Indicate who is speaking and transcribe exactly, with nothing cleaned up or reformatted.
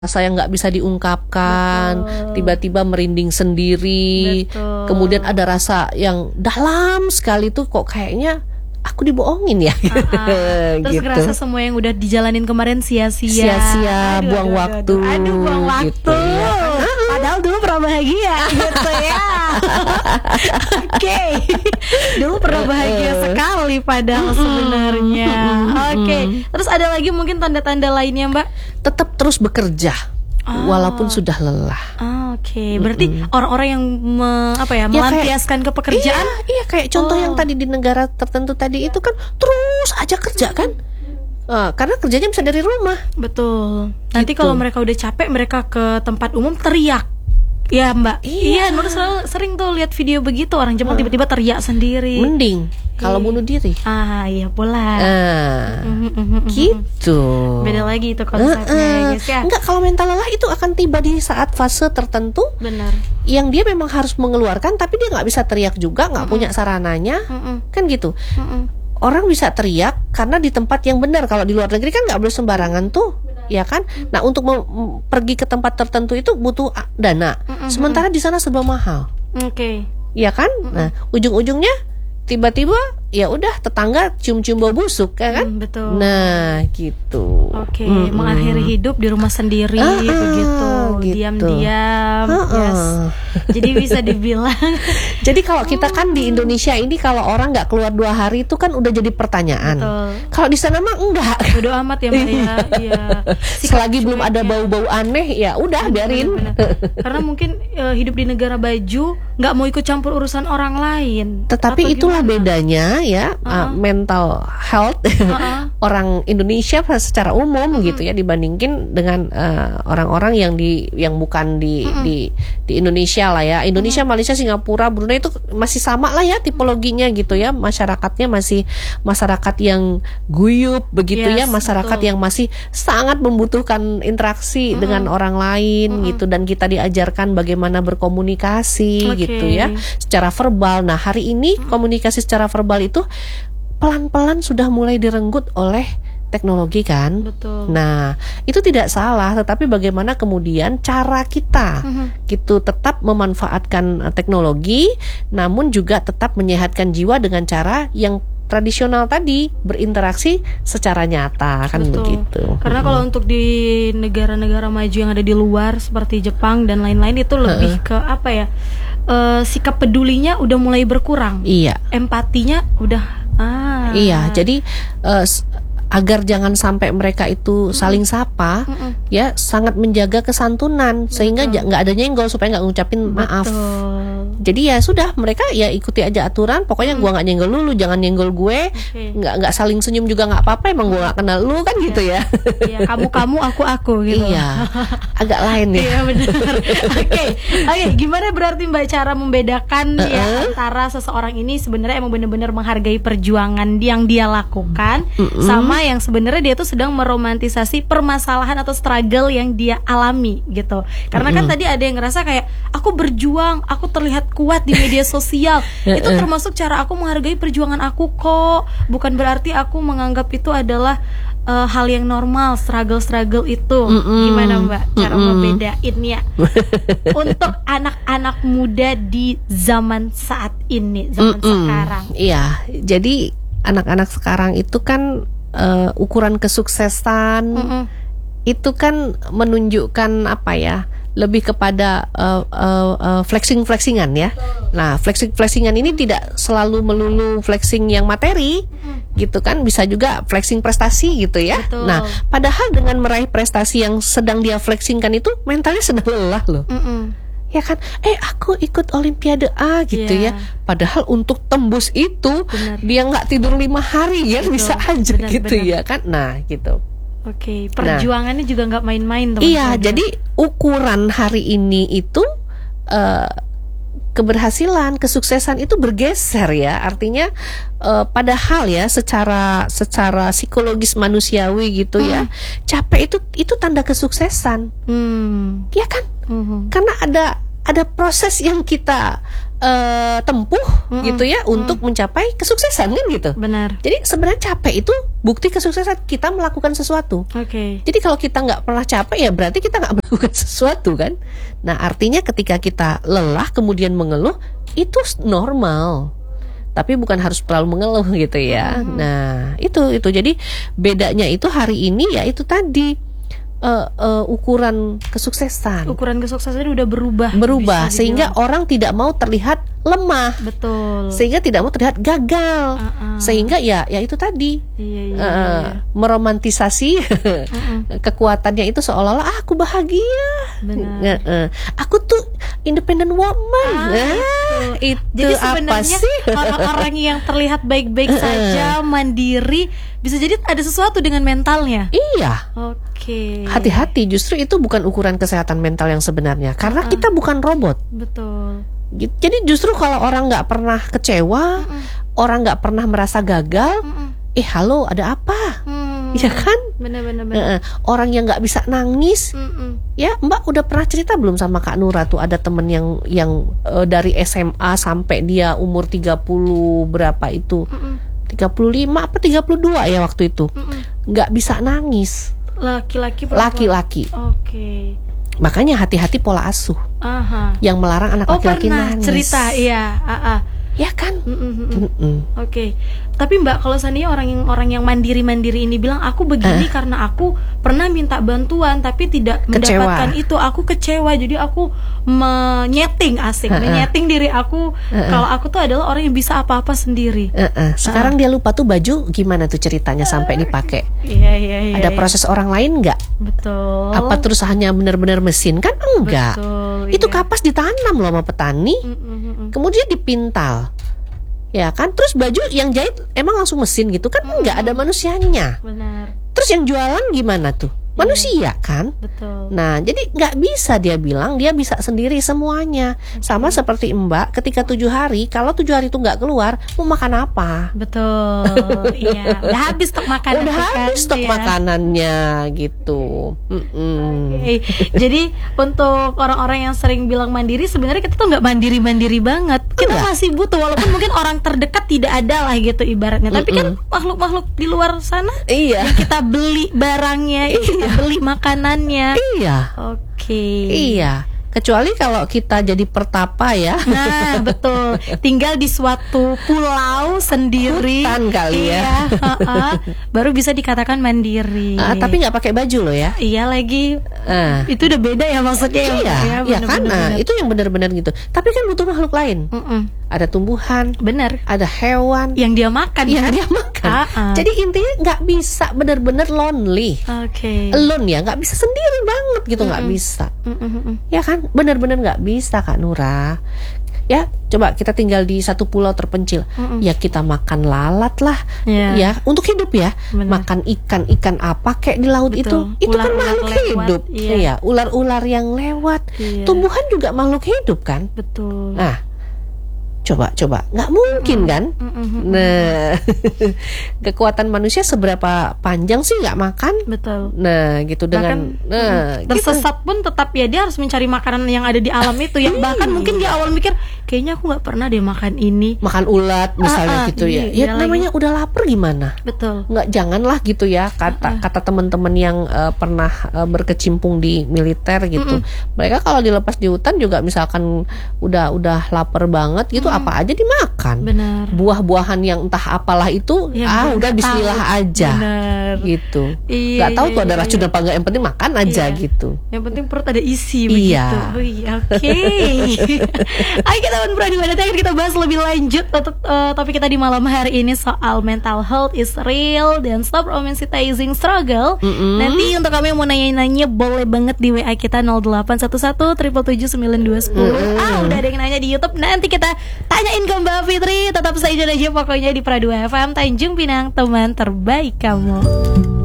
Speaker 1: rasa yang nggak bisa diungkapkan,
Speaker 2: Betul.
Speaker 1: tiba-tiba merinding sendiri,
Speaker 2: Betul.
Speaker 1: kemudian ada rasa yang dalam sekali tuh kok kayaknya aku dibohongin ya,
Speaker 2: uh-uh. Terus
Speaker 1: gitu.
Speaker 2: ngerasa semua yang udah dijalanin kemarin sia-sia,
Speaker 1: sia-sia,
Speaker 2: aduh,
Speaker 1: buang
Speaker 2: aduh,
Speaker 1: waktu,
Speaker 2: aduh, aduh, buang waktu,
Speaker 1: gitu, ya.
Speaker 2: Padahal dulu pernah bahagia, gitu ya. Oke, okay. Dulu pernah bahagia sekali padahal sebenarnya. Oke, okay. Terus ada lagi mungkin tanda-tanda lainnya, Mbak?
Speaker 1: Tetap terus bekerja. Oh. Walaupun sudah lelah.
Speaker 2: Oh, Oke, okay. Berarti mm-mm. orang-orang yang me, apa ya,
Speaker 1: ya
Speaker 2: melampiaskan
Speaker 1: kayak,
Speaker 2: ke pekerjaan.
Speaker 1: Iya, iya kayak contoh oh. yang tadi di negara tertentu tadi itu kan terus aja kerja kan, uh, karena kerjanya bisa dari rumah.
Speaker 2: Betul. Nanti gitu. Kalau mereka udah capek, mereka ke tempat umum teriak. Ya Mbak, iya, iya Nur selalu sering tuh lihat video begitu, orang Jepang hmm. tiba-tiba teriak sendiri.
Speaker 1: Mending kalau bunuh diri.
Speaker 2: Ah iya pula.
Speaker 1: Ah, gitu.
Speaker 2: Beda lagi itu konsepnya, uh, uh. guys ya.
Speaker 1: Enggak, kalau mental lelah itu akan tiba di saat fase tertentu.
Speaker 2: Benar.
Speaker 1: Yang dia memang harus mengeluarkan, tapi dia nggak bisa teriak juga, nggak punya sarananya, Mm-mm. kan gitu. Mm-mm. Orang bisa teriak karena di tempat yang benar. Kalau di luar negeri kan nggak boleh sembarangan tuh. Ya kan, nah untuk mem- pergi ke tempat tertentu itu butuh dana. Mm-hmm. Sementara di sana serba mahal.
Speaker 2: Oke. Okay.
Speaker 1: Ya kan, mm-hmm. nah ujung-ujungnya tiba-tiba ya udah tetangga cium-cium bau busuk, ya kan?
Speaker 2: Mm, betul.
Speaker 1: Nah gitu.
Speaker 2: Oke, okay. mm-hmm. mengakhiri hidup di rumah sendiri, ah, begitu, gitu. Diam-diam. Ah, yes. Jadi bisa dibilang.
Speaker 1: Jadi kalau kita kan di Indonesia ini kalau orang nggak keluar dua hari itu kan udah jadi pertanyaan. Kalau di sana mah enggak.
Speaker 2: Bodo amat ya Mbak ya. Iya.
Speaker 1: Selagi belum ada bau-bau aneh ya udah biarin.
Speaker 2: Bener-bener. Karena mungkin uh, hidup di negara baju nggak mau ikut campur urusan orang lain.
Speaker 1: Tetapi Atau itulah gimana? Bedanya ya uh-uh. uh, mental health uh-uh. orang Indonesia secara umum uh-uh. gitu ya dibandingin dengan uh, orang-orang yang di yang bukan di uh-uh. di di Indonesia lah ya. Indonesia, uh-uh. Malaysia, Singapura, Brunei itu masih sama lah ya tipologinya gitu ya. Masyarakatnya masih masyarakat yang guyup begitu yes, ya, masyarakat betul. Yang masih sangat membutuhkan interaksi uh-uh. dengan orang lain uh-uh. gitu, dan kita diajarkan bagaimana berkomunikasi okay. gitu ya secara verbal. Nah, hari ini uh-uh. komunikasi secara verbal itu pelan-pelan sudah mulai direnggut oleh teknologi kan.
Speaker 2: Betul.
Speaker 1: Nah, itu tidak salah, tetapi bagaimana kemudian cara kita uh-huh. gitu tetap memanfaatkan teknologi, namun juga tetap menyehatkan jiwa dengan cara yang tradisional tadi, berinteraksi secara nyata kan. Betul. Begitu.
Speaker 2: Karena uh-huh. kalau untuk di negara-negara maju yang ada di luar seperti Jepang dan lain-lain itu lebih uh-huh. ke apa ya? Uh, sikap pedulinya udah mulai berkurang.
Speaker 1: Iya.
Speaker 2: Empatinya udah ah.
Speaker 1: Iya, jadi uh, agar jangan sampai mereka itu saling sapa, mm-mm. ya sangat menjaga kesantunan. Betul. Sehingga nggak ada nyenggol supaya nggak ngucapin maaf. Betul. Jadi ya sudah, mereka ya ikuti aja aturan. Pokoknya mm. gua nggak nyenggol lu, jangan nyenggol gue. Okay. Nggak nggak saling senyum juga nggak apa-apa. Emang gua nggak kenal lu kan yeah. gitu ya.
Speaker 2: Iya, kamu kamu aku aku gitu.
Speaker 1: Iya, agak lain ya.
Speaker 2: Iya benar. Oke, oke. Gimana berarti Mbak cara membedakan uh-uh. ya antara seseorang ini sebenarnya emang benar-benar menghargai perjuangan yang dia lakukan, uh-uh. sama yang sebenarnya dia tuh sedang meromantisasi permasalahan atau struggle yang dia alami gitu. Karena kan mm-hmm. tadi ada yang ngerasa kayak aku berjuang, aku terlihat kuat di media sosial. Itu termasuk cara aku menghargai perjuangan aku kok. Bukan berarti aku menganggap itu adalah uh, hal yang normal, struggle-struggle itu. Mm-hmm. Gimana Mbak cara mm-hmm. membedainnya untuk anak-anak muda di zaman saat ini, zaman mm-hmm. sekarang?
Speaker 1: Iya, jadi anak-anak sekarang itu kan Uh, ukuran kesuksesan mm-mm. itu kan menunjukkan apa ya, lebih kepada uh, uh, uh, flexing-flexingan ya. Nah, flexing-flexingan ini tidak selalu melulu flexing yang materi mm. gitu kan, bisa juga flexing prestasi gitu ya. Betul. Nah, padahal dengan meraih prestasi yang sedang dia flexingkan itu mentalnya sedang lelah loh. Mm-mm. Ya kan, eh aku ikut Olimpiade A gitu yeah. ya. Padahal untuk tembus itu bener. Dia nggak tidur lima hari ya. Betul. Bisa aja bener, gitu bener. Ya kan. Nah gitu.
Speaker 2: Oke, okay. Perjuangannya nah, juga nggak main-main teman-teman.
Speaker 1: Iya, jadi ukuran hari ini itu uh, keberhasilan, kesuksesan itu bergeser ya. Artinya uh, padahal ya secara secara psikologis manusiawi gitu hmm. ya, capek itu itu tanda kesuksesan. Hmm. Ya kan? Hmm. Karena ada ada proses yang kita uh, tempuh mm-mm. gitu ya mm. untuk mencapai kesuksesan kan gitu.
Speaker 2: Benar.
Speaker 1: Jadi sebenarnya capek itu bukti kesuksesan kita melakukan sesuatu.
Speaker 2: Oke. Okay.
Speaker 1: Jadi kalau kita nggak pernah capek ya berarti kita nggak melakukan sesuatu kan. Nah artinya ketika kita lelah kemudian mengeluh itu normal. Tapi bukan harus terlalu mengeluh gitu ya. Mm-hmm. Nah itu itu jadi bedanya itu hari ini ya itu tadi uh, uh, ukuran kesuksesan.
Speaker 2: Ukuran kesuksesan udah berubah.
Speaker 1: Berubah sehingga orang tidak mau terlihat lemah.
Speaker 2: Betul.
Speaker 1: Sehingga tidak mau terlihat gagal.
Speaker 2: Uh-uh.
Speaker 1: Sehingga ya ya itu tadi
Speaker 2: iya, iya,
Speaker 1: uh,
Speaker 2: iya.
Speaker 1: meromantisasi uh-uh. kekuatannya itu seolah-olah ah, aku bahagia.
Speaker 2: Benar.
Speaker 1: Uh-uh. Aku tuh independent woman. Ah, ah, itu
Speaker 2: jadi
Speaker 1: apa
Speaker 2: sebenarnya
Speaker 1: sih?
Speaker 2: orang-orang yang terlihat baik-baik saja, mandiri, bisa jadi ada sesuatu dengan mentalnya.
Speaker 1: Iya.
Speaker 2: Oke. Okay.
Speaker 1: Hati-hati, justru itu bukan ukuran kesehatan mental yang sebenarnya. Karena uh-uh. kita bukan robot.
Speaker 2: Betul.
Speaker 1: Jadi justru kalau orang nggak pernah kecewa, uh-uh. orang nggak pernah merasa gagal, uh-uh. eh halo ada apa? Hmm. Ya kan?
Speaker 2: Bener-bener.
Speaker 1: Uh-uh. Orang yang nggak bisa nangis, uh-uh. ya Mbak udah pernah cerita belum sama Kak Nura tuh ada temen yang yang uh, dari S M A sampai dia umur tiga puluh berapa itu, uh-uh. tiga puluh lima apa tiga puluh dua ya waktu itu, nggak uh-uh. bisa nangis.
Speaker 2: Laki-laki.
Speaker 1: Laki-laki.
Speaker 2: Oke. Okay.
Speaker 1: Makanya hati-hati pola asuh.
Speaker 2: Aha.
Speaker 1: Yang melarang anak
Speaker 2: oh,
Speaker 1: laki-laki
Speaker 2: pernah
Speaker 1: nangis.
Speaker 2: Cerita, iya. Uh-uh.
Speaker 1: Ya kan?
Speaker 2: Oke. Okay. Tapi Mbak, kalau seandainya orang yang orang yang mandiri-mandiri ini bilang aku begini uh. karena aku pernah minta bantuan tapi tidak
Speaker 1: kecewa.
Speaker 2: Mendapatkan itu, aku kecewa. Jadi aku menyeting asik, uh-uh. menyeting diri aku uh-uh. kalau aku tuh adalah orang yang bisa apa-apa sendiri.
Speaker 1: Uh-uh. Sekarang uh. dia lupa tuh baju gimana tuh ceritanya uh. sampai dipakai.
Speaker 2: Iya, iya, iya.
Speaker 1: Ada proses orang lain nggak?
Speaker 2: Betul.
Speaker 1: Apa terus hanya benar-benar mesin? Kan enggak.
Speaker 2: Betul,
Speaker 1: itu
Speaker 2: iya.
Speaker 1: kapas ditanam loh sama petani.
Speaker 2: Mm-mm.
Speaker 1: Kemudian dipintal. Ya kan, terus baju yang jahit emang langsung mesin gitu kan? Enggak, ada manusianya.
Speaker 2: Benar.
Speaker 1: Terus yang jualan gimana tuh? Manusia kan?
Speaker 2: Betul.
Speaker 1: Nah, jadi nggak bisa dia bilang dia bisa sendiri semuanya. Sama seperti Mbak, ketika tujuh hari, kalau tujuh hari itu nggak keluar, mau makan apa?
Speaker 2: Betul. Iya. Udah habis stok makanan.
Speaker 1: Udah
Speaker 2: kan?
Speaker 1: habis stok
Speaker 2: ya.
Speaker 1: makanannya gitu.
Speaker 2: Okay. Jadi untuk orang-orang yang sering bilang mandiri, sebenarnya kita tuh nggak mandiri-mandiri banget. Kita Enggak. masih butuh, walaupun mungkin orang terdekat tidak ada lah gitu ibaratnya. Tapi kan makhluk-makhluk di luar sana,
Speaker 1: iya.
Speaker 2: yang kita beli barangnya, iya. kita beli makanannya.
Speaker 1: Iya.
Speaker 2: Oke. Okay.
Speaker 1: Iya. Kecuali kalau kita jadi pertapa ya.
Speaker 2: Nah betul. Tinggal di suatu pulau sendiri.
Speaker 1: Hutan kali ya.
Speaker 2: Iya, uh-uh, baru bisa dikatakan mandiri.
Speaker 1: Uh, tapi nggak pakai baju loh ya.
Speaker 2: Iya lagi.
Speaker 1: Uh.
Speaker 2: Itu udah beda ya maksudnya.
Speaker 1: Iya. Ya, iya kan. Nah, itu yang benar-benar gitu. Tapi kan butuh makhluk lain.
Speaker 2: Uh-uh.
Speaker 1: Ada tumbuhan.
Speaker 2: Benar.
Speaker 1: Ada hewan.
Speaker 2: Yang dia makan.
Speaker 1: Yang
Speaker 2: kan?
Speaker 1: dia makan.
Speaker 2: Uh-uh.
Speaker 1: Jadi intinya nggak bisa benar-benar lonely.
Speaker 2: Oke. Okay.
Speaker 1: Alone ya, nggak bisa sendiri banget gitu, nggak uh-uh. bisa. Uh-uh. Ya kan. Benar-benar nggak bisa Kak Nura. Ya coba kita tinggal di satu pulau terpencil. Mm-mm. Ya kita makan lalat lah. Yeah. Ya untuk hidup ya. Bener. Makan ikan ikan apa kayak di laut. Betul. itu itu ular, kan makhluk lewat. hidup. Iya. Ya, ular-ular yang lewat. Iya. Tumbuhan juga makhluk hidup kan.
Speaker 2: Betul.
Speaker 1: Nah coba coba nggak mungkin mm. kan. Mm-mm. Nah kekuatan manusia seberapa panjang sih nggak makan.
Speaker 2: Betul.
Speaker 1: Nah gitu dengan bahkan, nah
Speaker 2: tersesat gitu. Pun tetap ya dia harus mencari makanan yang ada di alam itu, yang bahkan mungkin dia awal mikir kayaknya aku nggak pernah deh makan ini,
Speaker 1: makan ulat misalnya. Ah, ah, gitu ya. Ya namanya lagi. Udah lapar gimana.
Speaker 2: Betul.
Speaker 1: Nggak, janganlah gitu ya kata ah, ah. kata teman-teman yang uh, pernah uh, berkecimpung di militer gitu. Mm-mm. Mereka kalau dilepas di hutan juga misalkan udah udah lapar banget gitu. Mm. Apa aja dimakan.
Speaker 2: Benar.
Speaker 1: Buah-buahan yang entah apalah itu ya, ah udah bismillah tahu. Aja. Benar. Gitu. Iya, nggak tahu iya, tuh ada racun iya. apa enggak, yang penting makan aja iya. gitu.
Speaker 2: Yang penting perut ada isi
Speaker 1: iya.
Speaker 2: begitu. Oh, iya, oke. Okay. Ayo kita berani akan kita bahas lebih lanjut untuk uh, topik kita di malam hari ini soal mental health is real dan stop romanticizing struggle. Mm-hmm. Nanti untuk kami yang mau nanya-nanya boleh banget di W A kita nol delapan satu satu tujuh tujuh tujuh sembilan dua nol. Mm-hmm. Ah udah ada yang nanya di YouTube. Nanti kita tanyain ke Mbak Fitri. Tetap saja aja pokoknya di Pradu F M Tanjung Pinang, teman terbaik kamu.